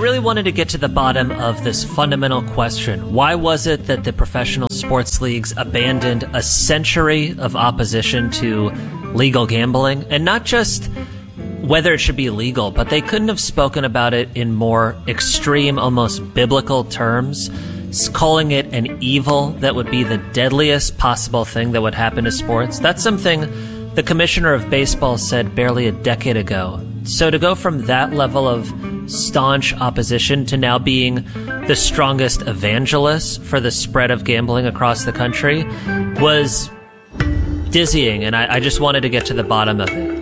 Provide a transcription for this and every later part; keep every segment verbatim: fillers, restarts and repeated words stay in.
really wanted to get to the bottom of this fundamental question. Why was it that the professional sports leagues abandoned a century of opposition to legal gambling? And not just whether it should be legal, but they couldn't have spoken about it in more extreme, almost biblical terms, calling it an evil that would be the deadliest possible thing that would happen to sports. That's something the commissioner of baseball said barely a decade ago. So to go from that level of staunch opposition to now being the strongest evangelist for the spread of gambling across the country was dizzying, and I, I just wanted to get to the bottom of it.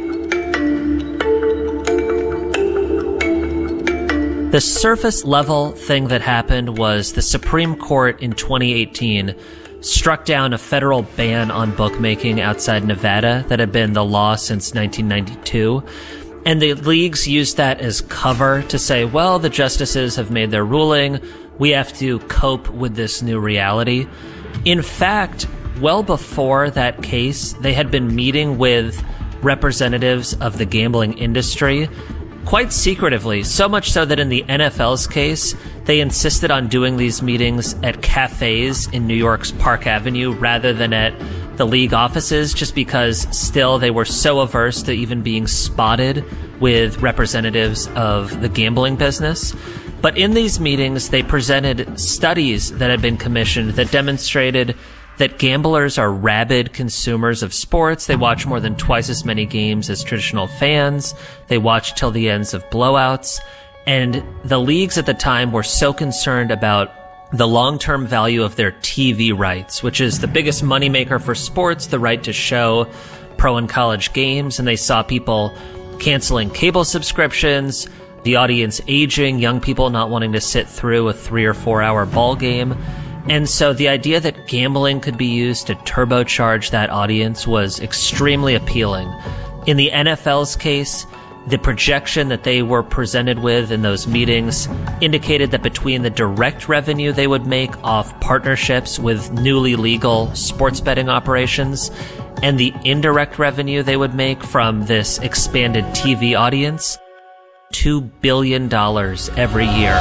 The surface level thing that happened was the Supreme Court in twenty eighteen struck down a federal ban on bookmaking outside Nevada that had been the law since nineteen ninety-two. And the leagues used that as cover to say, well, the justices have made their ruling. We have to cope with this new reality. In fact, well before that case, they had been meeting with representatives of the gambling industry quite secretively, so much so that in the N F L's case, they insisted on doing these meetings at cafes in New York's Park Avenue rather than at the league offices, just because still they were so averse to even being spotted with representatives of the gambling business. But in these meetings, they presented studies that had been commissioned that demonstrated that gamblers are rabid consumers of sports. They watch more than twice as many games as traditional fans. They watch till the ends of blowouts. And the leagues at the time were so concerned about the long-term value of their T V rights, which is the biggest moneymaker for sports, the right to show pro and college games. And they saw people canceling cable subscriptions, the audience aging, young people not wanting to sit through a three or four hour ball game. And so the idea that gambling could be used to turbocharge that audience was extremely appealing. In the N F L's case, the projection that they were presented with in those meetings indicated that between the direct revenue they would make off partnerships with newly legal sports betting operations and the indirect revenue they would make from this expanded T V audience, two billion dollars every year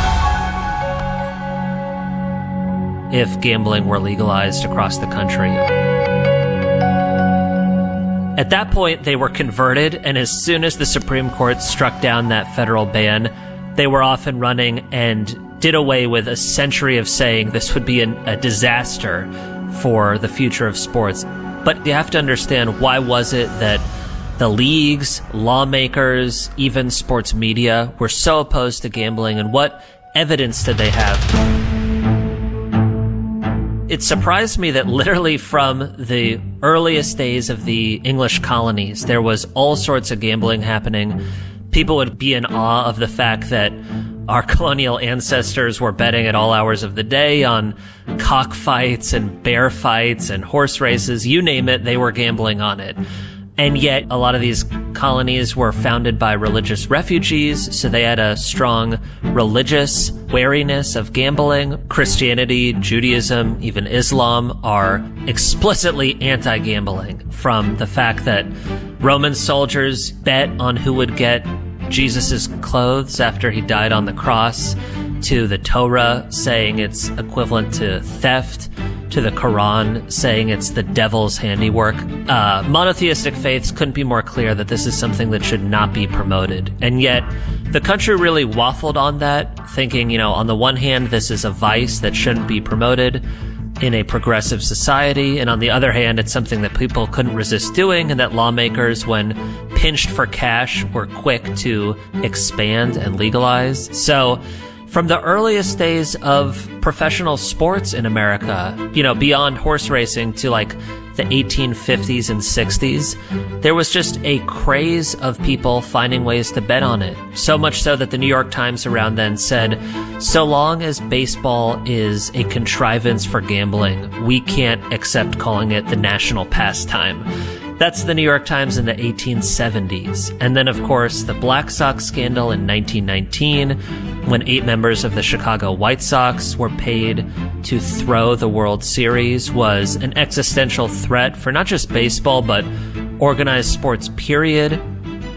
if gambling were legalized across the country. At that point, they were converted, and as soon as the Supreme Court struck down that federal ban, they were off and running and did away with a century of saying this would be an, a disaster for the future of sports. But you have to understand, why was it that the leagues, lawmakers, even sports media were so opposed to gambling, and what evidence did they have? It surprised me that literally from the earliest days of the English colonies, there was all sorts of gambling happening. People would be in awe of the fact that our colonial ancestors were betting at all hours of the day on cockfights and bear fights and horse races. You name it, they were gambling on it. And yet, a lot of these colonies were founded by religious refugees, so they had a strong religious wariness of gambling. Christianity, Judaism, even Islam are explicitly anti-gambling, from the fact that Roman soldiers bet on who would get Jesus' clothes after he died on the cross, to the Torah saying it's equivalent to theft, to the Quran saying it's the devil's handiwork. Uh, monotheistic faiths couldn't be more clear that this is something that should not be promoted. And yet, the country really waffled on that, thinking, you know, on the one hand, this is a vice that shouldn't be promoted in a progressive society, and on the other hand, it's something that people couldn't resist doing, and that lawmakers, when pinched for cash, were quick to expand and legalize. So, from the earliest days of professional sports in America, you know, beyond horse racing to like the eighteen fifties and sixties, there was just a craze of people finding ways to bet on it. So much so that the New York Times around then said, so long as baseball is a contrivance for gambling, we can't accept calling it the national pastime. That's the New York Times in the eighteen seventies. And then, of course, the Black Sox scandal in nineteen nineteen, when eight members of the Chicago White Sox were paid to throw the World Series, was an existential threat for not just baseball, but organized sports, period.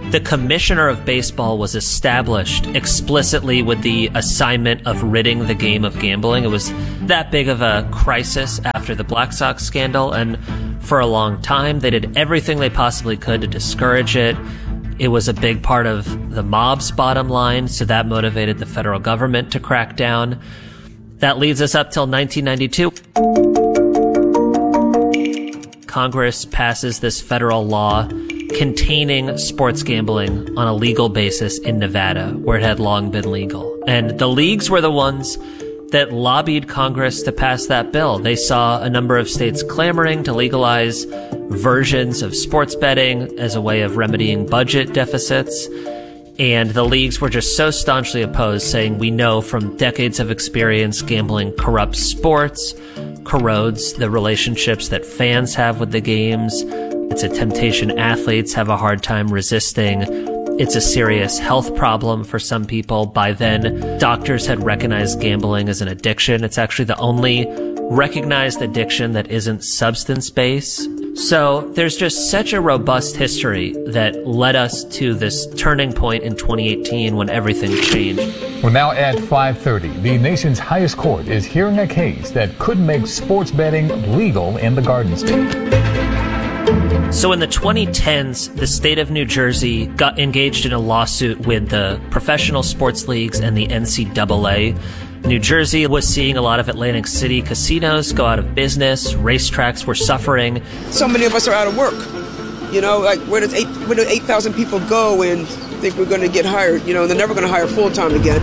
The commissioner of baseball was established explicitly with the assignment of ridding the game of gambling. It was that big of a crisis after the Black Sox scandal, and for a long time they did everything they possibly could to discourage it. It was a big part of the mob's bottom line, so that motivated the federal government to crack down. That leads us up till nineteen ninety-two. Congress passes this federal law containing sports gambling on a legal basis in Nevada, where it had long been legal. And the leagues were the ones that lobbied Congress to pass that bill. They saw a number of states clamoring to legalize versions of sports betting as a way of remedying budget deficits. And the leagues were just so staunchly opposed, saying, we know from decades of experience gambling corrupts sports, corrodes the relationships that fans have with the games. It's a temptation athletes have a hard time resisting. It's a serious health problem for some people. By then, doctors had recognized gambling as an addiction. It's actually the only recognized addiction that isn't substance-based. So there's just such a robust history that led us to this turning point in twenty eighteen when everything changed. Well, now at five thirty, the nation's highest court is hearing a case that could make sports betting legal in the Garden State. So in the twenty tens, the state of New Jersey got engaged in a lawsuit with the professional sports leagues and the N C double A. New Jersey was seeing a lot of Atlantic City casinos go out of business. Racetracks were suffering. So many of us are out of work. You know, like where does eight, where do eight thousand people go and think we're going to get hired? You know, they're never going to hire full-time again.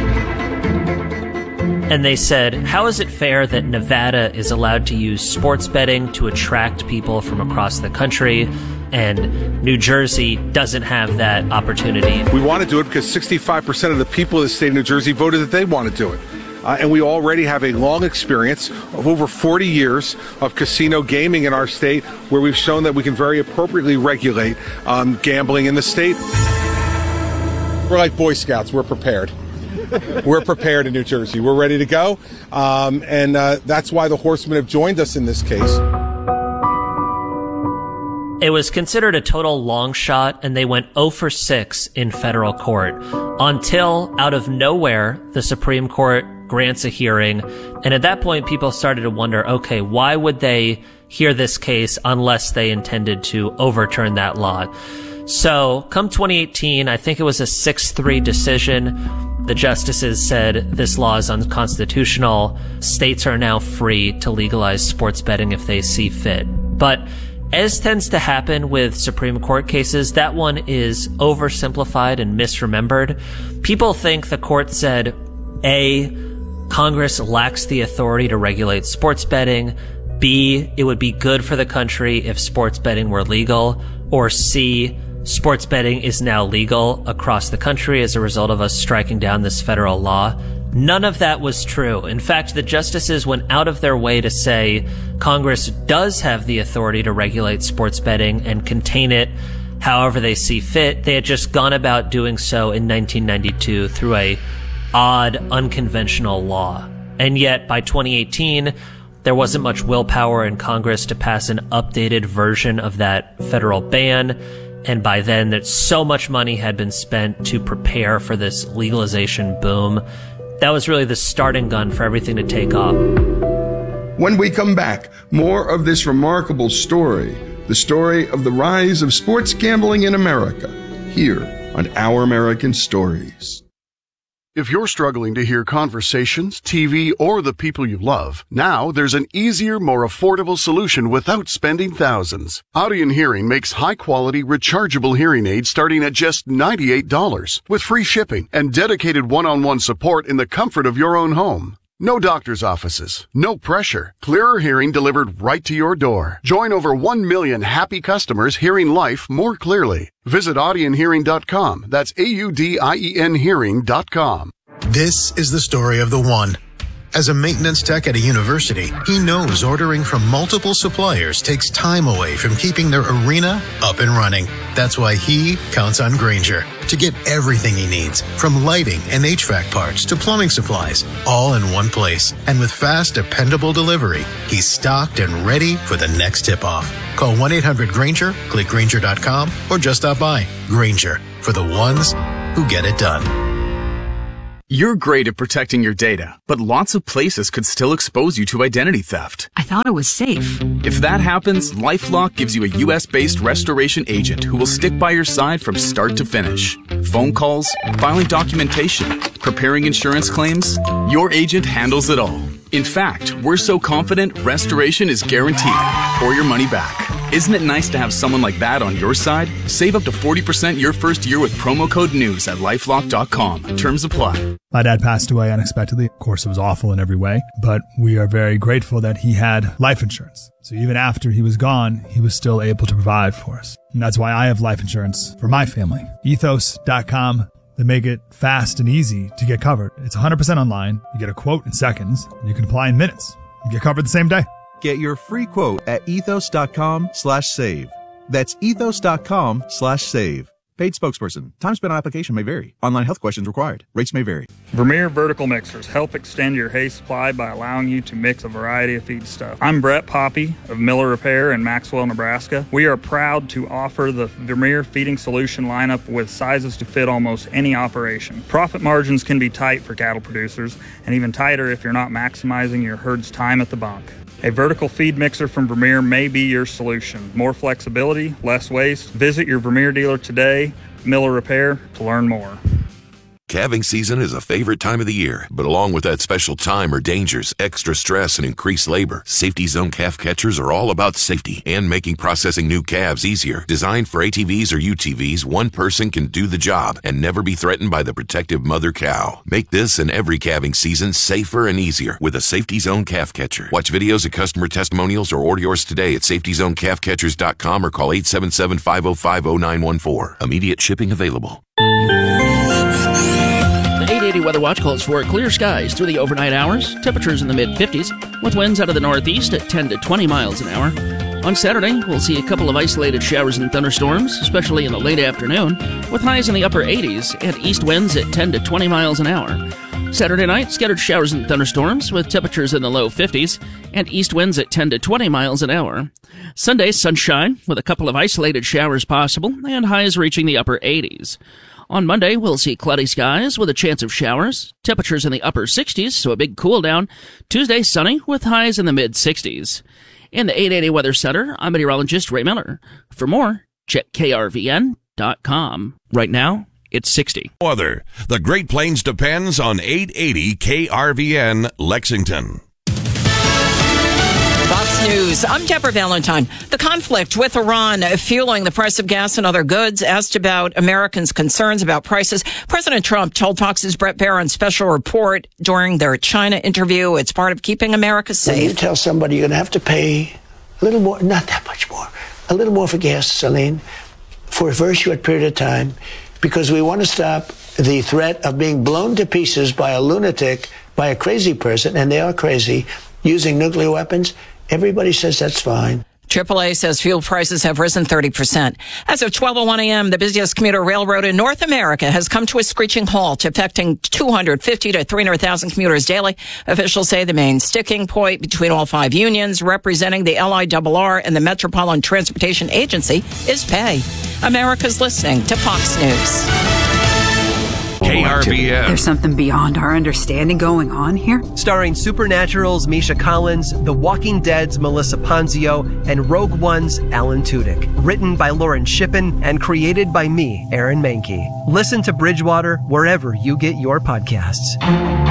And they said, how is it fair that Nevada is allowed to use sports betting to attract people from across the country, and New Jersey doesn't have that opportunity? We want to do it because sixty-five percent of the people of the state of New Jersey voted that they want to do it. Uh, and we already have a long experience of over forty years of casino gaming in our state, where we've shown that we can very appropriately regulate um, gambling in the state. We're like Boy Scouts. We're prepared. We're prepared in New Jersey. We're ready to go. Um, and uh, that's why the Horsemen have joined us in this case. It was considered a total long shot, and they went oh for six in federal court until, out of nowhere, the Supreme Court grants a hearing. And at that point, people started to wonder, okay, why would they hear this case unless they intended to overturn that law? So come twenty eighteen, I think it was a six three decision. The justices said this law is unconstitutional. States are now free to legalize sports betting if they see fit. But as tends to happen with Supreme Court cases, that one is oversimplified and misremembered. People think the court said, A, Congress lacks the authority to regulate sports betting. B, it would be good for the country if sports betting were legal. Or C, sports betting is now legal across the country as a result of us striking down this federal law. None of that was true. In fact, the justices went out of their way to say Congress does have the authority to regulate sports betting and contain it however they see fit. They had just gone about doing so in nineteen ninety-two through a odd, unconventional law. And yet, by twenty eighteen, there wasn't much willpower in Congress to pass an updated version of that federal ban. And by then, that so much money had been spent to prepare for this legalization boom. That was really the starting gun for everything to take off. When we come back, more of this remarkable story, the story of the rise of sports gambling in America, here on Our American Stories. If you're struggling to hear conversations, T V, or the people you love, now there's an easier, more affordable solution without spending thousands. Audien Hearing makes high-quality, rechargeable hearing aids starting at just ninety-eight dollars, with free shipping and dedicated one-on-one support in the comfort of your own home. No doctor's offices, no pressure, clearer hearing delivered right to your door. Join over one million happy customers hearing life more clearly. Visit audien hearing dot com. That's A U D I E N hearing dot com. This is the story of the one. As a maintenance tech at a university, he knows ordering from multiple suppliers takes time away from keeping their arena up and running. That's why he counts on Grainger to get everything he needs, from lighting and H V A C parts to plumbing supplies, all in one place. And with fast, dependable delivery, he's stocked and ready for the next tip-off. Call one eight hundred Grainger, click Grainger dot com, or just stop by. Grainger, for the ones who get it done. You're great at protecting your data, but lots of places could still expose you to identity theft. I thought it was safe. If that happens, LifeLock gives you a U S-based restoration agent who will stick by your side from start to finish. Phone calls, filing documentation, preparing insurance claims, your agent handles it all. In fact, we're so confident restoration is guaranteed or your money back. Isn't it nice to have someone like that on your side? Save up to forty percent your first year with promo code NEWS at lifelock dot com. Terms apply. My dad passed away unexpectedly. Of course, it was awful in every way, but we are very grateful that he had life insurance. So even after he was gone, he was still able to provide for us. And that's why I have life insurance for my family. ethos dot com. They make it fast and easy to get covered. It's one hundred percent online. You get a quote in seconds. And you can apply in minutes. You get covered the same day. Get your free quote at ethos dot com slash save. That's ethos dot com slash save. Paid spokesperson. Time spent on application may vary. Online health questions required. Rates may vary. Vermeer Vertical Mixers help extend your hay supply by allowing you to mix a variety of feedstuff. I'm Brett Poppy of Miller Repair in Maxwell, Nebraska. We are proud to offer the Vermeer feeding solution lineup with sizes to fit almost any operation. Profit margins can be tight for cattle producers, and even tighter if you're not maximizing your herd's time at the bunk. A vertical feed mixer from Vermeer may be your solution. More flexibility, less waste. Visit your Vermeer dealer today, Miller Repair, to learn more. Calving season is a favorite time of the year, but along with that special time are dangers, extra stress, and increased labor. Safety Zone calf catchers are all about safety and making processing new calves easier. Designed for A T Vs or U T Vs, one person can do the job and never be threatened by the protective mother cow. Make this and every calving season safer and easier with a Safety Zone calf catcher. Watch videos of customer testimonials or order yours today at safety zone calf catchers dot com or call eight seven seven, five oh five, oh nine one four. Immediate shipping available. eight eighty Weather Watch calls for clear skies through the overnight hours, temperatures in the mid-fifties, with winds out of the northeast at ten to twenty miles an hour. On Saturday, we'll see a couple of isolated showers and thunderstorms, especially in the late afternoon, with highs in the upper eighties and east winds at ten to twenty miles an hour. Saturday night, scattered showers and thunderstorms, with temperatures in the low fifties and east winds at ten to twenty miles an hour. Sunday, sunshine, with a couple of isolated showers possible, and highs reaching the upper eighties. On Monday, we'll see cloudy skies with a chance of showers, temperatures in the upper sixties, so a big cool down. Tuesday, sunny with highs in the mid-sixties. In the eight eighty Weather Center, I'm meteorologist Ray Miller. For more, check K R V N dot com. Right now, it's sixty. Weather. The Great Plains depends on eight eighty K R V N Lexington. Fox News. I'm Deborah Valentine. The conflict with Iran fueling the price of gas and other goods. Asked about Americans' concerns about prices, President Trump told Fox's Brett Barron's special report during their China interview it's part of keeping America safe. When you tell somebody you're going to have to pay a little more, not that much more, a little more for gasoline for a very short period of time, because we want to stop the threat of being blown to pieces by a lunatic, by a crazy person, and they are crazy, using nuclear weapons. Everybody says that's fine. triple A says fuel prices have risen thirty percent. As of twelve oh one a.m., the busiest commuter railroad in North America has come to a screeching halt, affecting two hundred fifty to three hundred thousand commuters daily. Officials say the main sticking point between all five unions representing the L I R R and the Metropolitan Transportation Agency is pay. America's listening to Fox News. K R V N. There's something beyond our understanding going on here. Starring Supernatural's Misha Collins, The Walking Dead's Melissa Ponzio, and Rogue One's Alan Tudyk. Written by Lauren Shippen and created by me, Aaron Mahnke. Listen to Bridgewater wherever you get your podcasts.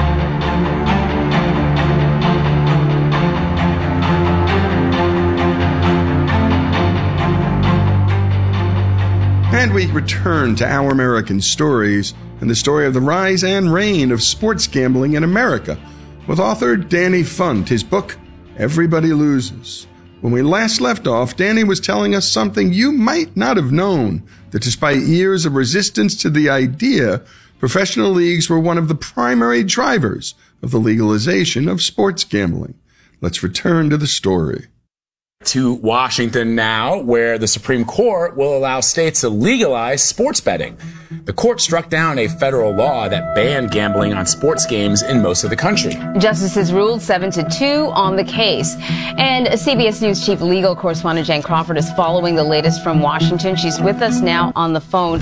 And we return to Our American Stories and the story of the rise and reign of sports gambling in America with author Danny Funt, his book, Everybody Loses. When we last left off, Danny was telling us something you might not have known, that despite years of resistance to the idea professional leagues were one of the primary drivers of the legalization of sports gambling. Let's return to the story. To Washington now, where the Supreme Court will allow states to legalize sports betting. The court struck down a federal law that banned gambling on sports games in most of the country. Justices ruled seven to two on the case. And C B S News chief legal correspondent Jan Crawford is following the latest from Washington. She's with us now on the phone.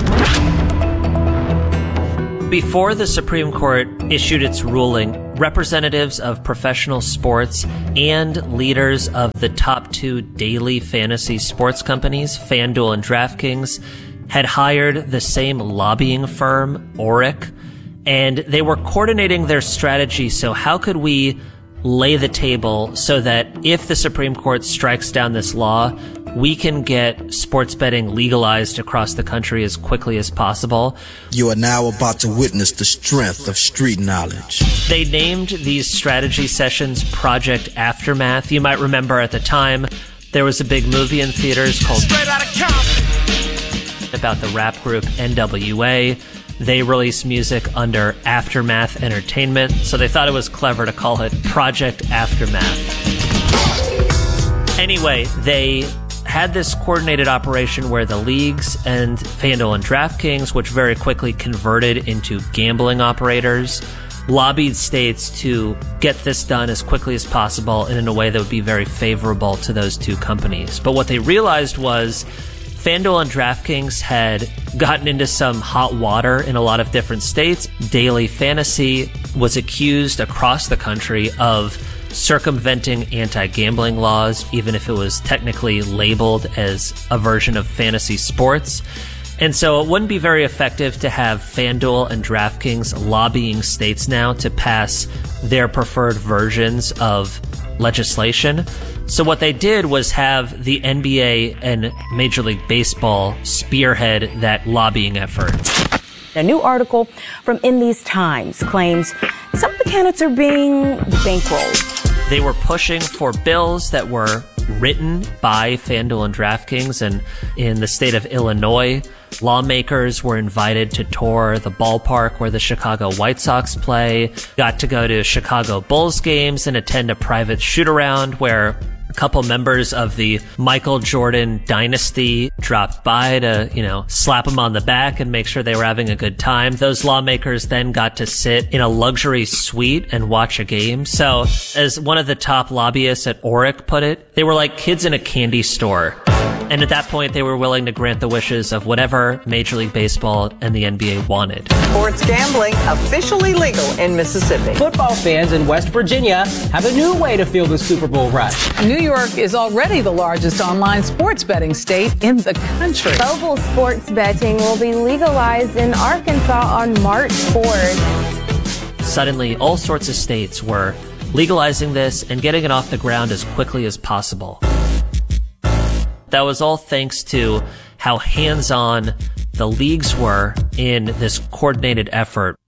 Before the Supreme Court issued its ruling, representatives of professional sports and leaders of the top two daily fantasy sports companies, FanDuel and DraftKings, had hired the same lobbying firm, Orrick, and they were coordinating their strategy. So how could we lay the table so that if the Supreme Court strikes down this law, we can get sports betting legalized across the country as quickly as possible? You are now about to witness the strength of street knowledge. They named these strategy sessions Project Aftermath. You might remember at the time there was a big movie in theaters called Straight Outta Compton about the rap group N W A. They released music under Aftermath Entertainment, so they thought it was clever to call it Project Aftermath. Anyway, they had this coordinated operation where the leagues and FanDuel and DraftKings, which very quickly converted into gambling operators, lobbied states to get this done as quickly as possible and in a way that would be very favorable to those two companies. But what they realized was FanDuel and DraftKings had gotten into some hot water in a lot of different states. Daily Fantasy was accused across the country of circumventing anti-gambling laws, even if it was technically labeled as a version of fantasy sports. And so it wouldn't be very effective to have FanDuel and DraftKings lobbying states now to pass their preferred versions of legislation. So what they did was have the N B A and Major League Baseball spearhead that lobbying effort. A new article from In These Times claims some of the candidates are being bankrolled. They were pushing for bills that were written by FanDuel and DraftKings, and in the state of Illinois, lawmakers were invited to tour the ballpark where the Chicago White Sox play, got to go to Chicago Bulls games and attend a private shoot-around where a couple members of the Michael Jordan dynasty dropped by to, you know, slap them on the back and make sure they were having a good time. Those lawmakers then got to sit in a luxury suite and watch a game. So, as one of the top lobbyists at Orrick put it, they were like kids in a candy store. And at that point, they were willing to grant the wishes of whatever Major League Baseball and the N B A wanted. Sports gambling officially legal in Mississippi. Football fans in West Virginia have a new way to feel the Super Bowl rush. New York is already the largest online sports betting state in the country. Mobile sports betting will be legalized in Arkansas on March fourth. Suddenly, all sorts of states were legalizing this and getting it off the ground as quickly as possible. That was all thanks to how hands-on the leagues were in this coordinated effort.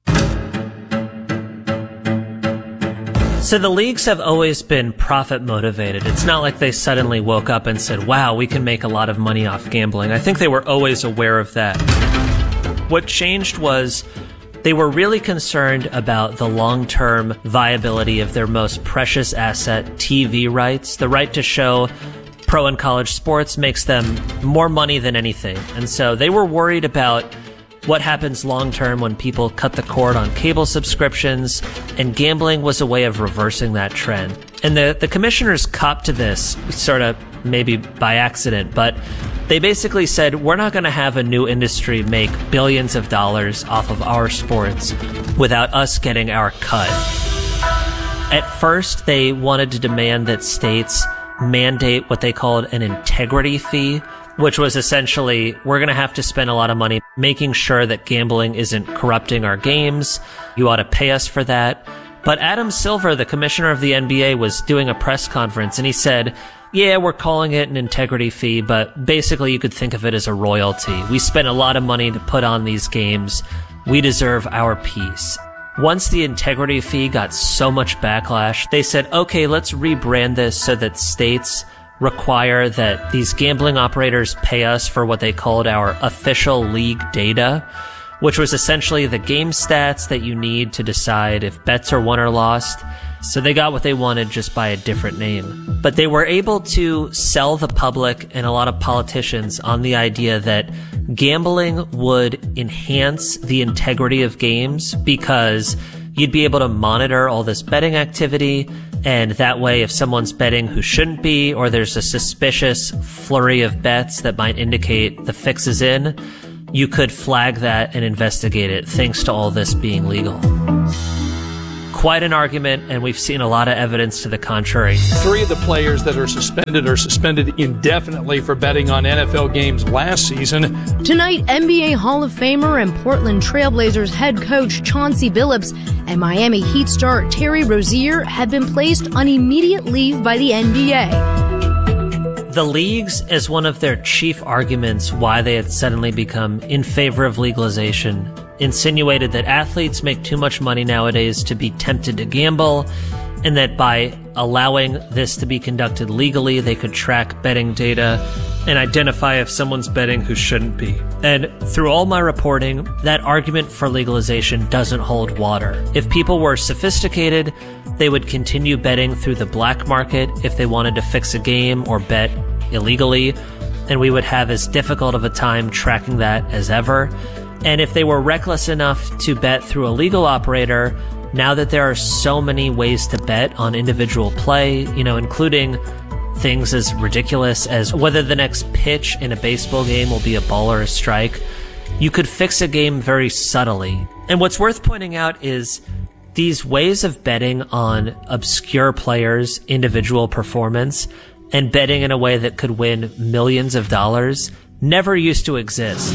So the leagues have always been profit motivated. It's not like they suddenly woke up and said, wow, we can make a lot of money off gambling. I think they were always aware of that. What changed was they were really concerned about the long-term viability of their most precious asset, T V rights. The right to show pro and college sports makes them more money than anything. And so they were worried about what happens long term when people cut the cord on cable subscriptions, and gambling was a way of reversing that trend. And the, the commissioners copped to this, sort of maybe by accident, but they basically said, we're not going to have a new industry make billions of dollars off of our sports without us getting our cut. At first, they wanted to demand that states mandate what they called an integrity fee, which was essentially, we're going to have to spend a lot of money making sure that gambling isn't corrupting our games. You ought to pay us for that. But Adam Silver, the commissioner of the N B A, was doing a press conference and he said, yeah, we're calling it an integrity fee, but basically you could think of it as a royalty. We spend a lot of money to put on these games. We deserve our piece. Once the integrity fee got so much backlash, they said, okay, let's rebrand this so that states require that these gambling operators pay us for what they called our official league data. which was essentially the game stats that you need to decide if bets are won or lost. So they got what they wanted just by a different name. But they were able to sell the public and a lot of politicians on the idea that gambling would enhance the integrity of games because you'd be able to monitor all this betting activity. And that way, if someone's betting who shouldn't be, or there's a suspicious flurry of bets that might indicate the fix is in, you could flag that and investigate it, thanks to all this being legal. Quite an argument, and we've seen a lot of evidence to the contrary. Three of the players that are suspended are suspended indefinitely for betting on N F L games last season. Tonight, N B A Hall of Famer and Portland Trailblazers head coach Chauncey Billups and Miami Heat star Terry Rozier have been placed on immediate leave by the N B A. The leagues, as one of their chief arguments why they had suddenly become in favor of legalization, insinuated that athletes make too much money nowadays to be tempted to gamble, and that by allowing this to be conducted legally, they could track betting data and identify if someone's betting who shouldn't be. And through all my reporting, that argument for legalization doesn't hold water. If people were sophisticated, they would continue betting through the black market if they wanted to fix a game or bet illegally, and we would have as difficult of a time tracking that as ever. And if they were reckless enough to bet through a legal operator, now that there are so many ways to bet on individual play, you know, including things as ridiculous as whether the next pitch in a baseball game will be a ball or a strike, you could fix a game very subtly. And what's worth pointing out is these ways of betting on obscure players' individual performance and betting in a way that could win millions of dollars never used to exist.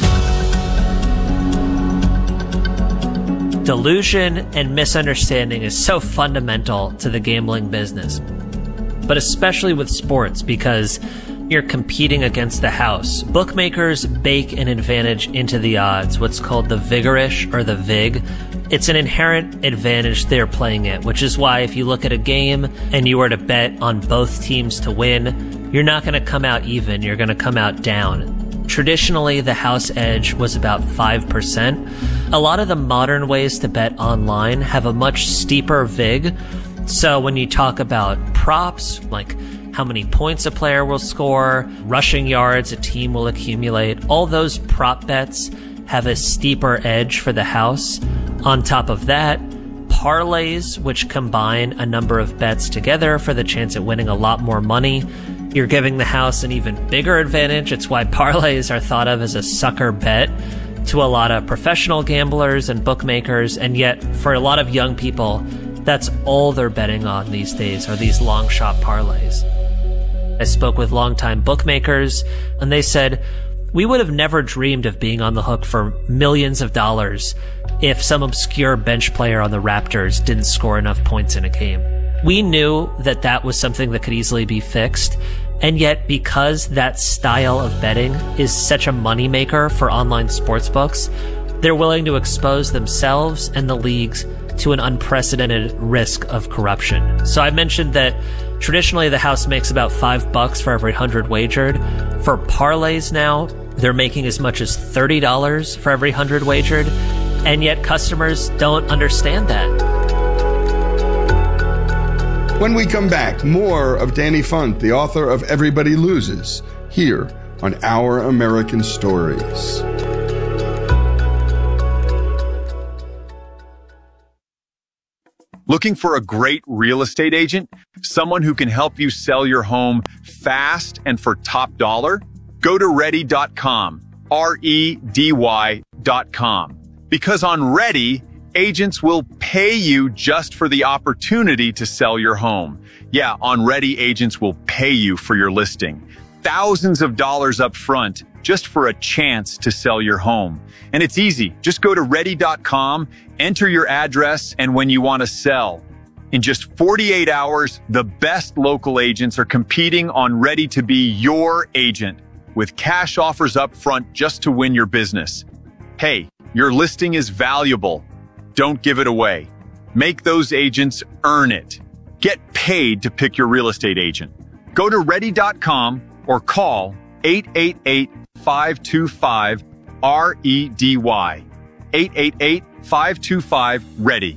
Delusion and misunderstanding is so fundamental to the gambling business, but especially with sports because you're competing against the house. Bookmakers bake an advantage into the odds, what's called the vigorish or the vig. It's an inherent advantage they're playing at, which is why if you look at a game and you were to bet on both teams to win, you're not going to come out even, you're going to come out down. Traditionally, the house edge was about five percent. A lot of the modern ways to bet online have a much steeper vig. So when you talk about props, like how many points a player will score, rushing yards a team will accumulate, all those prop bets have a steeper edge for the house. On top of that, parlays, which combine a number of bets together for the chance at winning a lot more money, you're giving the house an even bigger advantage. It's why parlays are thought of as a sucker bet to a lot of professional gamblers and bookmakers, and yet for a lot of young people, that's all they're betting on these days are these long shot parlays. I spoke with longtime bookmakers, and they said, we would have never dreamed of being on the hook for millions of dollars if some obscure bench player on the Raptors didn't score enough points in a game. We knew that that was something that could easily be fixed, and yet because that style of betting is such a moneymaker for online sportsbooks, they're willing to expose themselves and the leagues to an unprecedented risk of corruption. So I mentioned that traditionally the house makes about five bucks for every hundred wagered. For parlays now, they're making as much as thirty dollars for every hundred wagered, and yet customers don't understand that. When we come back, more of Danny Funt, the author of Everybody Loses, here on Our American Stories. Looking for a great real estate agent? Someone who can help you sell your home fast and for top dollar? Go to ready dot com, R E D Y dot com. Because on Ready, agents will pay you just for the opportunity to sell your home. Yeah, on Ready, agents will pay you for your listing. Thousands of dollars up front just for a chance to sell your home. And it's easy. Just go to ready dot com, enter your address and when you want to sell. In just forty-eight hours, the best local agents are competing on Ready to be your agent with cash offers up front just to win your business. Hey, your listing is valuable. Don't give it away. Make those agents earn it. Get paid to pick your real estate agent. Go to ready dot com or call eight eight eight, five two five, R E D Y. eight eight eight, five two five, READY.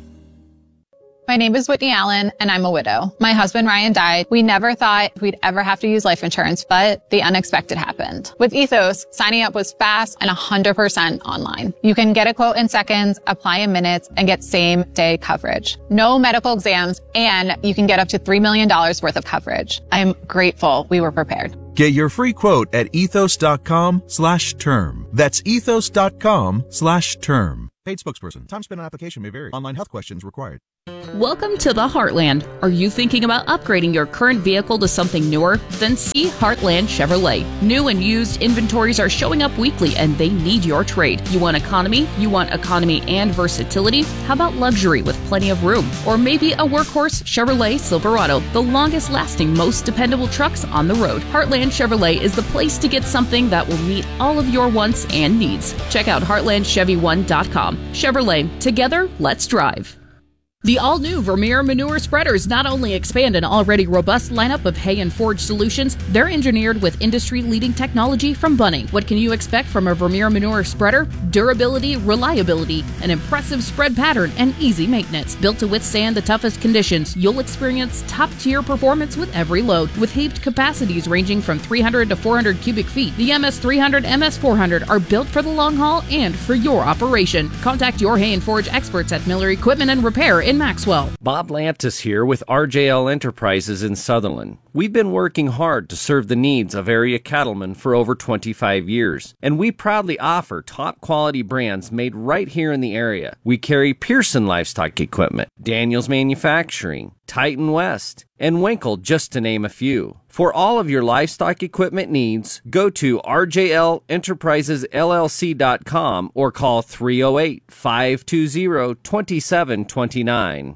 My name is Whitney Allen, and I'm a widow. My husband, Ryan, died. We never thought we'd ever have to use life insurance, but the unexpected happened. With Ethos, signing up was fast and one hundred percent online. You can get a quote in seconds, apply in minutes, and get same-day coverage. No medical exams, and you can get up to three million dollars worth of coverage. I'm grateful we were prepared. Get your free quote at ethos.com slash term. That's ethos.com slash term. Paid spokesperson. Time spent on application may vary. Online health questions required. Welcome to the Heartland. Are you thinking about upgrading your current vehicle to something newer? Then see Heartland Chevrolet. New and used inventories are showing up weekly and they need your trade. You want economy? You want economy and versatility? How about luxury with plenty of room? Or maybe a workhorse Chevrolet Silverado, the longest lasting, most dependable trucks on the road. Heartland Chevrolet is the place to get something that will meet all of your wants and needs. Check out heartland chevy one dot com. Chevrolet, together, let's drive. The all-new Vermeer Manure Spreaders not only expand an already robust lineup of hay and forage solutions, they're engineered with industry-leading technology from Bunning. What can you expect from a Vermeer Manure Spreader? Durability, reliability, an impressive spread pattern, and easy maintenance. Built to withstand the toughest conditions, you'll experience top-tier performance with every load. With heaped capacities ranging from three hundred to four hundred cubic feet, the M S three hundred, M S four hundred are built for the long haul and for your operation. Contact your hay and forage experts at Miller Equipment and Repair in Maxwell. Bob Lantis here with R J L Enterprises in Sutherland. We've been working hard to serve the needs of area cattlemen for over twenty-five years, and we proudly offer top quality brands made right here in the area. We carry Pearson Livestock Equipment, Daniels Manufacturing, Titan West, and Winkle, just to name a few. For all of your livestock equipment needs, go to r j l enterprises l l c dot com or call three oh eight, five two zero, two seven two nine.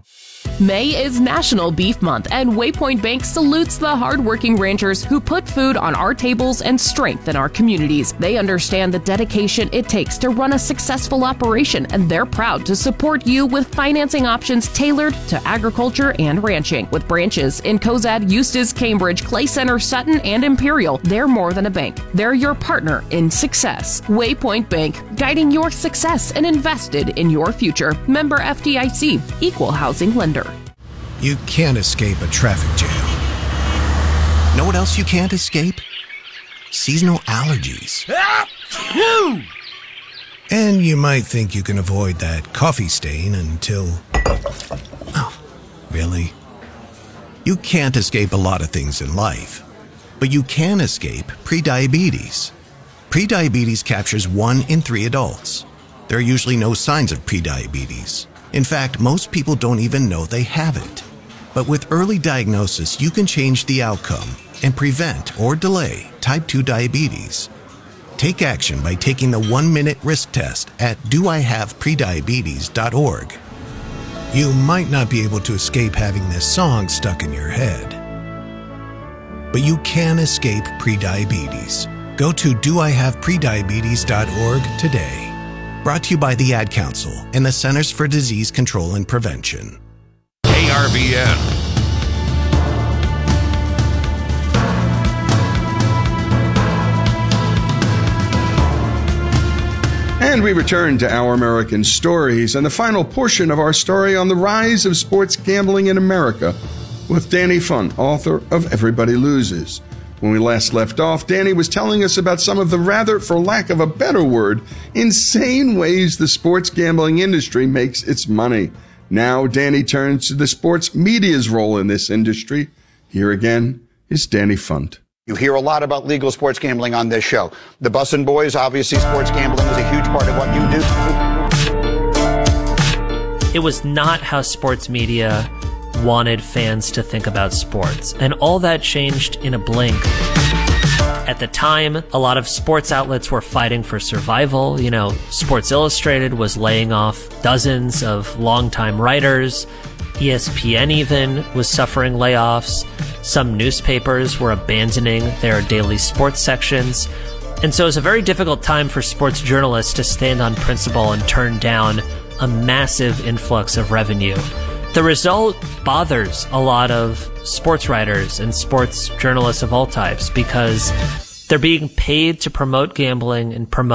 May is National Beef Month, and Waypoint Bank salutes the hardworking ranchers who put food on our tables and strengthen our communities. They understand the dedication it takes to run a successful operation, and they're proud to support you with financing options tailored to agriculture and ranching. With branches in Cozad, Eustis, Cambridge, Clay Center, Sutton, and Imperial, they're more than a bank. They're your partner in success. Waypoint Bank, guiding your success and invested in your future. Member F D I C, Equal Housing Lender. You can't escape a traffic jam. Know what else you can't escape? Seasonal allergies. And you might think you can avoid that coffee stain until... Oh, really? You can't escape a lot of things in life, but you can escape prediabetes. Prediabetes captures one in three adults. There are usually no signs of prediabetes. In fact, most people don't even know they have it. But with early diagnosis, you can change the outcome and prevent or delay type two diabetes. Take action by taking the one-minute risk test at do I have prediabetes dot org. You might not be able to escape having this song stuck in your head, but you can escape prediabetes. Go to do I have prediabetes dot org today. Brought to you by the Ad Council and the Centers for Disease Control and Prevention. K R V N. And we return to Our American Stories and the final portion of our story on the rise of sports gambling in America with Danny Fun, author of Everybody Loses. When we last left off, Danny was telling us about some of the rather, for lack of a better word, insane ways the sports gambling industry makes its money. Now Danny turns to the sports media's role in this industry. Here again is Danny Funt. You hear a lot about legal sports gambling on this show. The Bussin' Boys, obviously sports gambling is a huge part of what you do. It was not how sports media wanted fans to think about sports, and all that changed in a blink. At the time, a lot of sports outlets were fighting for survival. You know, Sports Illustrated was laying off dozens of longtime writers. E S P N even was suffering layoffs. Some newspapers were abandoning their daily sports sections. And so it was a very difficult time for sports journalists to stand on principle and turn down a massive influx of revenue. The result bothers a lot of sports writers and sports journalists of all types because they're being paid to promote gambling and promote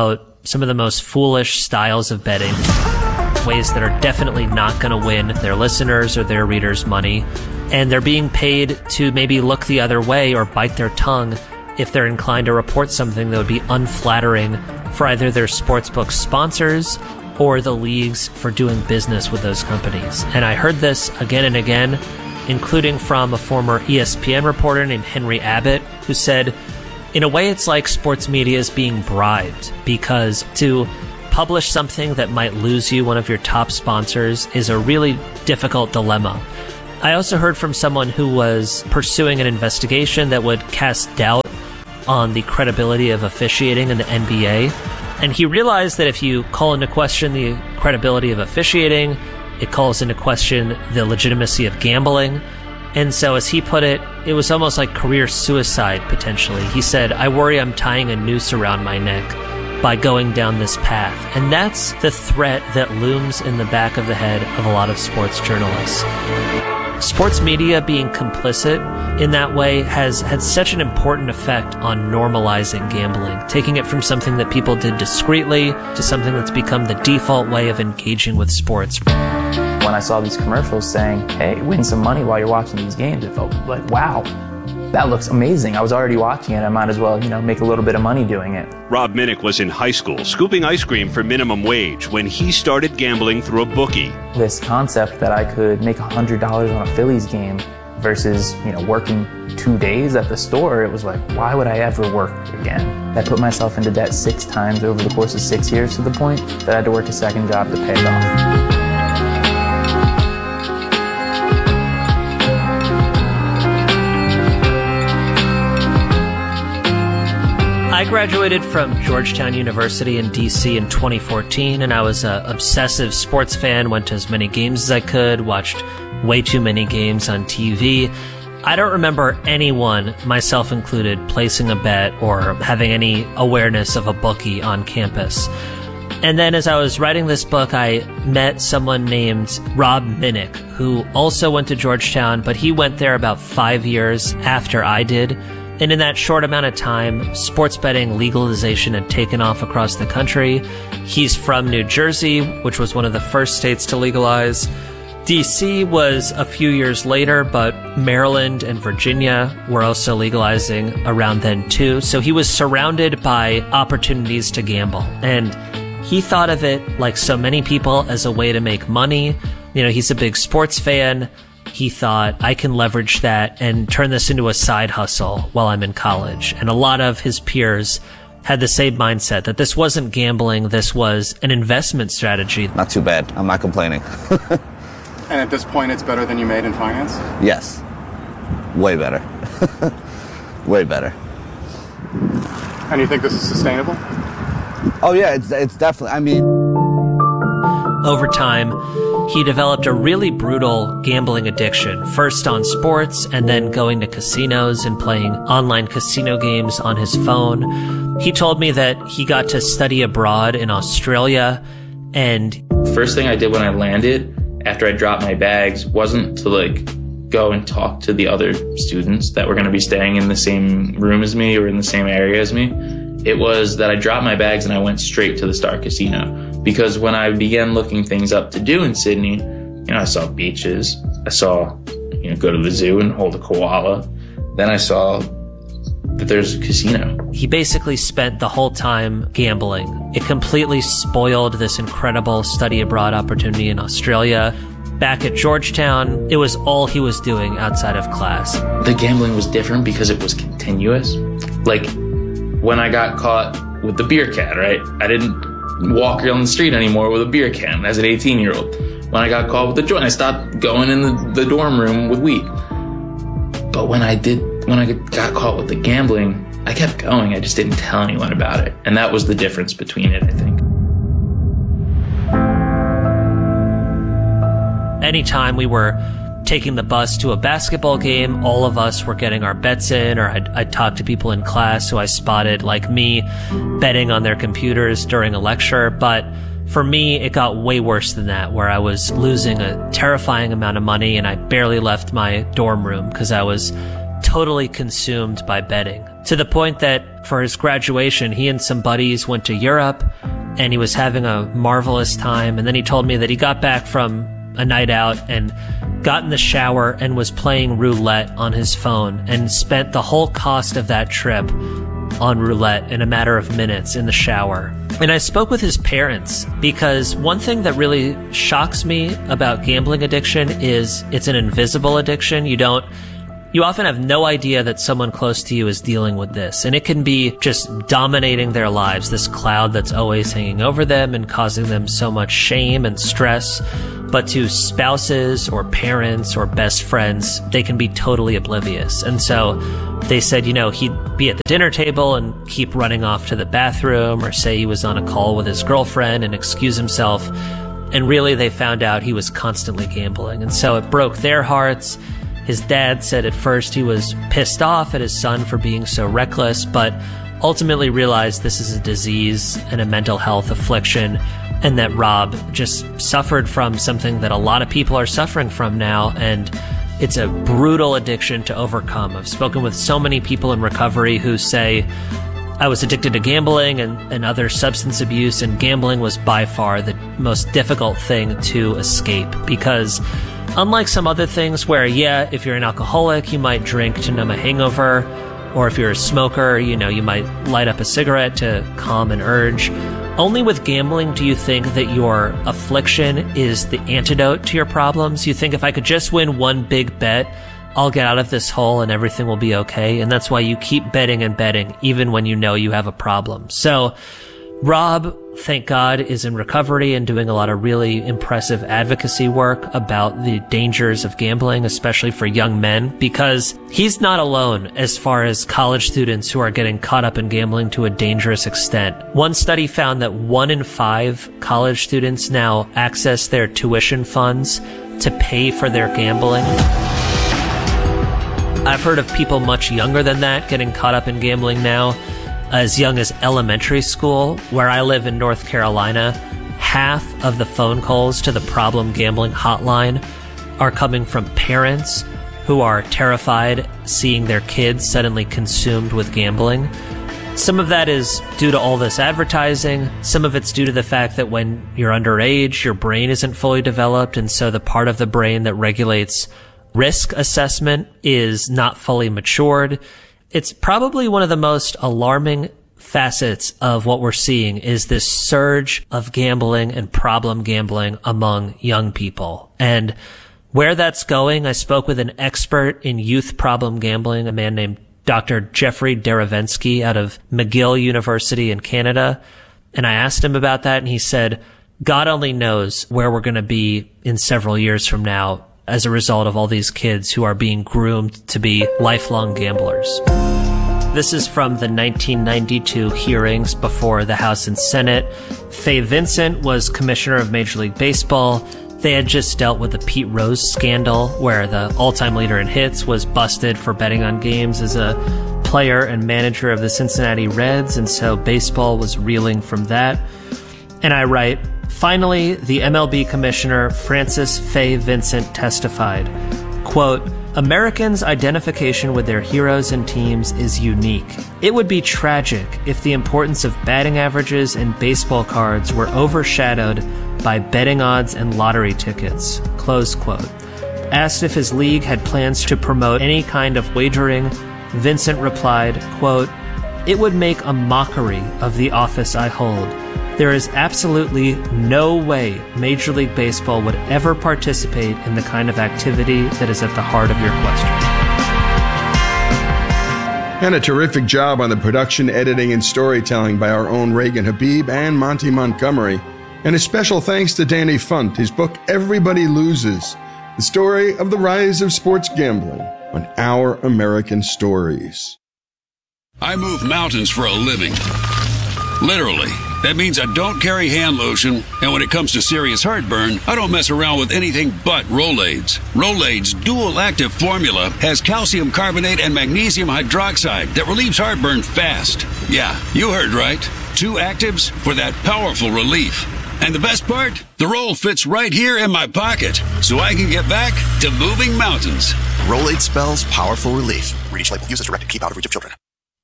some of the most foolish styles of betting, ways that are definitely not going to win their listeners or their readers money, and they're being paid to maybe look the other way or bite their tongue if they're inclined to report something that would be unflattering for either their sportsbook sponsors or the leagues for doing business with those companies. And I heard this again and again, including from a former E S P N reporter named Henry Abbott, who said, in a way, it's like sports media is being bribed, because to publish something that might lose you one of your top sponsors is a really difficult dilemma. I also heard from someone who was pursuing an investigation that would cast doubt on the credibility of officiating in the N B A. And he realized that if you call into question the credibility of officiating, it calls into question the legitimacy of gambling. And so, as he put it, it was almost like career suicide, potentially. He said, I worry I'm tying a noose around my neck by going down this path. And that's the threat that looms in the back of the head of a lot of sports journalists. Sports media being complicit in that way has had such an important effect on normalizing gambling, taking it from something that people did discreetly to something that's become the default way of engaging with sports. When I saw these commercials saying, hey, win some money while you're watching these games, it felt like, wow, that looks amazing. I was already watching it. I might as well, you know, make a little bit of money doing it. Rob Minnick was in high school, scooping ice cream for minimum wage when he started gambling through a bookie. This concept that I could make one hundred dollars on a Phillies game versus, you know, working two days at the store, it was like, why would I ever work again? I put myself into debt six times over the course of six years to the point that I had to work a second job to pay it off. I graduated from Georgetown University in D C in twenty fourteen, and I was an obsessive sports fan, went to as many games as I could, watched way too many games on T V. I don't remember anyone, myself included, placing a bet or having any awareness of a bookie on campus. And then as I was writing this book, I met someone named Rob Minnick, who also went to Georgetown, but he went there about five years after I did. And in that short amount of time, sports betting legalization had taken off across the country. He's from New Jersey, which was one of the first states to legalize. D C was a few years later, but Maryland and Virginia were also legalizing around then too. So he was surrounded by opportunities to gamble. And he thought of it, like so many people, as a way to make money. You know, he's a big sports fan. He thought, I can leverage that and turn this into a side hustle while I'm in college. And a lot of his peers had the same mindset, that this wasn't gambling, this was an investment strategy. Not too bad. I'm not complaining. And at this point, it's better than you made in finance? Yes. Way better. Way better. And you think this is sustainable? Oh, yeah, it's, it's definitely, I mean... Over time, he developed a really brutal gambling addiction, first on sports and then going to casinos and playing online casino games on his phone. He told me that he got to study abroad in Australia, and first thing I did when I landed, after I dropped my bags, wasn't to like go and talk to the other students that were going to be staying in the same room as me or in the same area as me. It was that I dropped my bags and I went straight to the Star Casino. Because when I began looking things up to do in Sydney, you know, I saw beaches. I saw, you know, go to the zoo and hold a koala. Then I saw that there's a casino. He basically spent the whole time gambling. It completely spoiled this incredible study abroad opportunity in Australia. Back at Georgetown, it was all he was doing outside of class. The gambling was different because it was continuous. Like, when I got caught with the beer can, right? I didn't walk on the street anymore with a beer can as an eighteen-year-old. When I got caught with the joint, I stopped going in the, the dorm room with weed. But when I did, when I got caught with the gambling, I kept going. I just didn't tell anyone about it. And that was the difference between it, I think. Anytime we were taking the bus to a basketball game, all of us were getting our bets in, or I'd, I'd talk to people in class who I spotted, like me, betting on their computers during a lecture. But for me, it got way worse than that, where I was losing a terrifying amount of money and I barely left my dorm room because I was totally consumed by betting. To the point that for his graduation, he and some buddies went to Europe, and he was having a marvelous time. And then he told me that he got back from a night out and got in the shower and was playing roulette on his phone and spent the whole cost of that trip on roulette in a matter of minutes in the shower. And I spoke with his parents because one thing that really shocks me about gambling addiction is it's an invisible addiction. You don't, you often have no idea that someone close to you is dealing with this. And it can be just dominating their lives, this cloud that's always hanging over them and causing them so much shame and stress. But to spouses or parents or best friends, they can be totally oblivious. And so they said, you know, he'd be at the dinner table and keep running off to the bathroom or say he was on a call with his girlfriend and excuse himself. And really, they found out he was constantly gambling. And so it broke their hearts. His dad said at first he was pissed off at his son for being so reckless, but ultimately realized this is a disease and a mental health affliction, and that Rob just suffered from something that a lot of people are suffering from now, and it's a brutal addiction to overcome. I've spoken with so many people in recovery who say, I was addicted to gambling and, and other substance abuse, and gambling was by far the most difficult thing to escape because unlike some other things where, yeah, if you're an alcoholic, you might drink to numb a hangover, or if you're a smoker, you know, you might light up a cigarette to calm an urge. Only with gambling do you think that your affliction is the antidote to your problems. You think if I could just win one big bet, I'll get out of this hole and everything will be okay. And that's why you keep betting and betting, even when you know you have a problem. So Rob, thank God, is in recovery and doing a lot of really impressive advocacy work about the dangers of gambling, especially for young men, because he's not alone as far as college students who are getting caught up in gambling to a dangerous extent. One study found that one in five college students now access their tuition funds to pay for their gambling. I've heard of people much younger than that getting caught up in gambling now. As young as elementary school. Where I live in North Carolina, half of the phone calls to the problem gambling hotline are coming from parents who are terrified seeing their kids suddenly consumed with gambling. Some of that is due to all this advertising. Some of it's due to the fact that when you're underage, your brain isn't fully developed, and so the part of the brain that regulates risk assessment is not fully matured. It's probably one of the most alarming facets of what we're seeing is this surge of gambling and problem gambling among young people. And where that's going, I spoke with an expert in youth problem gambling, a man named Doctor Jeffrey Derevensky out of McGill University in Canada. And I asked him about that, and he said, God only knows where we're going to be in several years from now as a result of all these kids who are being groomed to be lifelong gamblers. This is from the nineteen ninety-two hearings before the House and Senate. Fay Vincent was commissioner of Major League Baseball. They had just dealt with the Pete Rose scandal, where the all-time leader in hits was busted for betting on games as a player and manager of the Cincinnati Reds, and so baseball was reeling from that. And I write, finally, the M L B commissioner, Frances Fay Vincent, testified, quote, Americans' identification with their heroes and teams is unique. It would be tragic if the importance of batting averages and baseball cards were overshadowed by betting odds and lottery tickets, close quote. Asked if his league had plans to promote any kind of wagering, Vincent replied, quote, it would make a mockery of the office I hold. There is absolutely no way Major League Baseball would ever participate in the kind of activity that is at the heart of your question. And a terrific job on the production, editing, and storytelling by our own Reagan Habib and Monty Montgomery. And a special thanks to Danny Funt, his book Everybody Loses, the story of the rise of sports gambling on Our American Stories. I move mountains for a living. Literally. That means I don't carry hand lotion, and when it comes to serious heartburn, I don't mess around with anything but Rolaids. Rolaids' dual-active formula has calcium carbonate and magnesium hydroxide that relieves heartburn fast. Yeah, you heard right. Two actives for that powerful relief. And the best part? The roll fits right here in my pocket, so I can get back to moving mountains. Rolaid spells powerful relief. Read each label. Use as directed. Keep out of reach of children.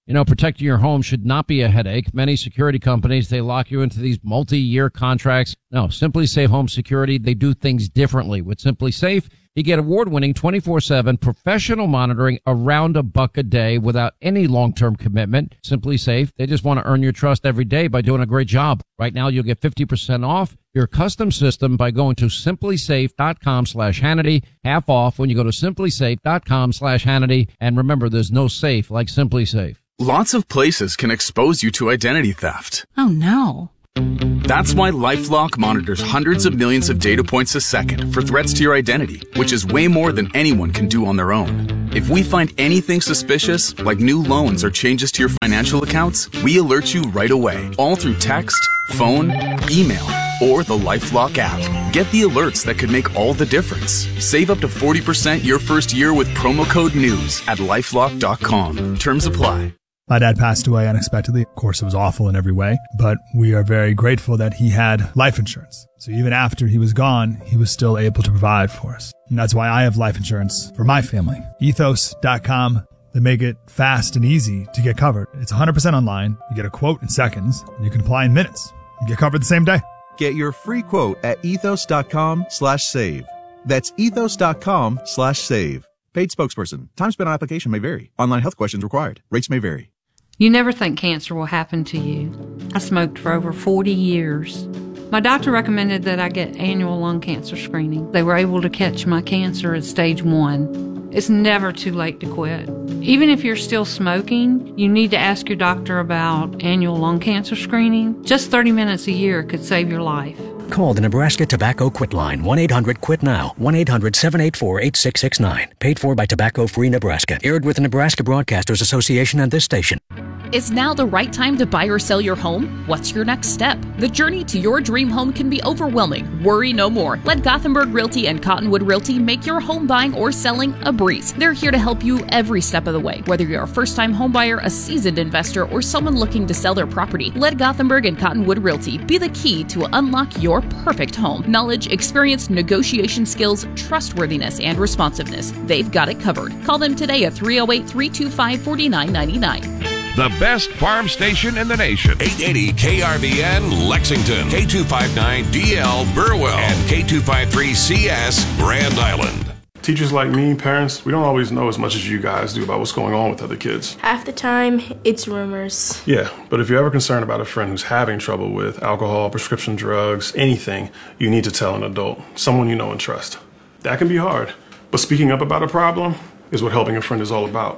You know, protecting your home should not be a headache. Many security companies, they lock you into these multi-year contracts. No, Simply Safe Home Security, they do things differently. With Simply Safe, you get award-winning twenty-four seven professional monitoring around a buck a day without any long-term commitment. Simply Safe, they just want to earn your trust every day by doing a great job. Right now, you'll get fifty percent off your custom system by going to simplysafe.com slash Hannity. Half off when you go to simplysafe.com slash Hannity. And remember, there's no safe like Simply Safe. Lots of places can expose you to identity theft. Oh, no. That's why LifeLock monitors hundreds of millions of data points a second for threats to your identity, which is way more than anyone can do on their own. If we find anything suspicious, like new loans or changes to your financial accounts, we alert you right away, all through text, phone, email, or the LifeLock app. Get the alerts that could make all the difference. Save up to forty percent your first year with promo code NEWS at lifelock dot com. Terms apply. My dad passed away unexpectedly. Of course, it was awful in every way, but we are very grateful that he had life insurance. So even after he was gone, he was still able to provide for us. And that's why I have life insurance for my family. ethos dot com. They make it fast and easy to get covered. It's one hundred percent online. You get a quote in seconds, and you can apply in minutes. You get covered the same day. Get your free quote at ethos.com slash save. That's ethos.com slash save. Paid spokesperson. Time spent on application may vary. Online health questions required. Rates may vary. You never think cancer will happen to you. I smoked for over forty years. My doctor recommended that I get annual lung cancer screening. They were able to catch my cancer at stage one. It's never too late to quit. Even if you're still smoking, you need to ask your doctor about annual lung cancer screening. Just thirty minutes a year could save your life. Call the Nebraska Tobacco Quit Line, one eight hundred quit now, one eight hundred seven eight four eight six six nine. Paid for by Tobacco Free Nebraska. Aired with the Nebraska Broadcasters Association and this station. Is now the right time to buy or sell your home? What's your next step? The journey to your dream home can be overwhelming. Worry no more. Let Gothenburg Realty and Cottonwood Realty make your home buying or selling a breeze. They're here to help you every step of the way. Whether you're a first-time homebuyer, a seasoned investor, or someone looking to sell their property, let Gothenburg and Cottonwood Realty be the key to unlock your perfect home. Knowledge, experience, negotiation skills, trustworthiness, and responsiveness. They've got it covered. Call them today at three oh eight, three two five, four nine nine nine. The best farm station in the nation. eight eighty K R V N Lexington, K two fifty-nine D L Burwell, and K two fifty-three C S Grand Island. Teachers like me, parents, we don't always know as much as you guys do about what's going on with other kids. Half the time, it's rumors. Yeah, but if you're ever concerned about a friend who's having trouble with alcohol, prescription drugs, anything, you need to tell an adult, someone you know and trust. That can be hard, but speaking up about a problem is what helping a friend is all about.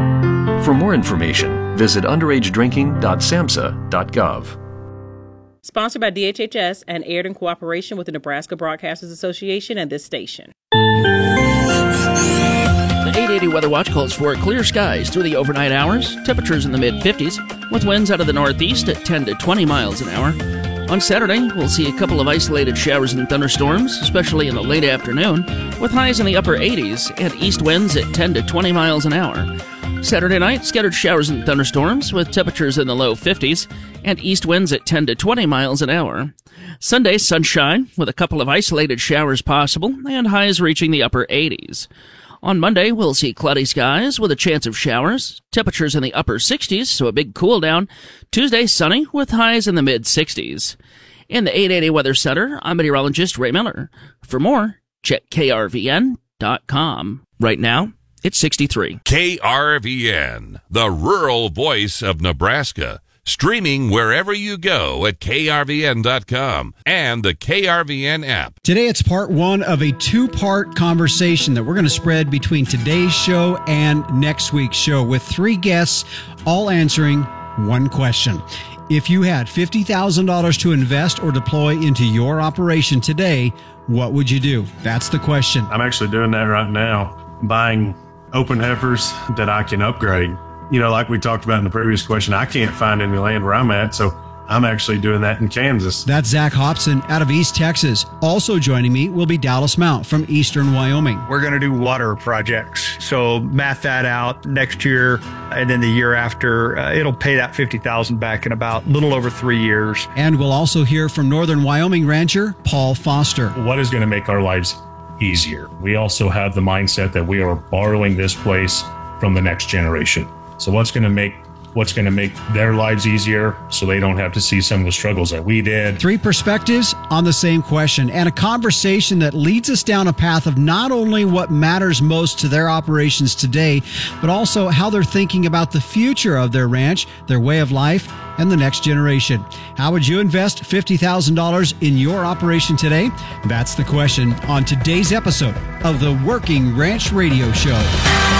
For more information, visit underage drinking dot samhsa dot gov. Sponsored by D H H S and aired in cooperation with the Nebraska Broadcasters Association and this station. The eight eighty Weather Watch calls for clear skies through the overnight hours, temperatures in the mid-fifties, with winds out of the northeast at ten to twenty miles an hour. On Saturday, we'll see a couple of isolated showers and thunderstorms, especially in the late afternoon, with highs in the upper eighties and east winds at ten to twenty miles an hour. Saturday night, scattered showers and thunderstorms with temperatures in the low fifties and east winds at ten to twenty miles an hour. Sunday, sunshine with a couple of isolated showers possible and highs reaching the upper eighties. On Monday, we'll see cloudy skies with a chance of showers, temperatures in the upper sixties, so a big cool down. Tuesday, sunny with highs in the mid-sixties. In the eight eighty Weather Center, I'm meteorologist Ray Miller. For more, check K R V N dot com. Right now, it's sixty-three. K R V N, the rural voice of Nebraska. Streaming wherever you go at K R V N dot com and the K R V N app. Today it's part one of a two-part conversation that we're going to spread between today's show and next week's show with three guests all answering one question. If you had fifty thousand dollars to invest or deploy into your operation today, what would you do? That's the question. I'm actually doing that right now, buying open heifers that I can upgrade. You know, like we talked about in the previous question, I can't find any land where I'm at, so I'm actually doing that in Kansas. That's Zach Hobson out of East Texas. Also joining me will be Dallas Mount from Eastern Wyoming. We're going to do water projects, so math that out next year, and then the year after, uh, it'll pay that fifty thousand dollars back in about a little over three years. And we'll also hear from Northern Wyoming rancher Paul Foster. What is going to make our lives easier? We also have the mindset that we are borrowing this place from the next generation. So what's going to make what's going to make their lives easier so they don't have to see some of the struggles that we did. Three perspectives on the same question, and a conversation that leads us down a path of not only what matters most to their operations today, but also how they're thinking about the future of their ranch, their way of life, and the next generation. How would you invest fifty thousand dollars in your operation today? That's the question on today's episode of the Working Ranch Radio Show.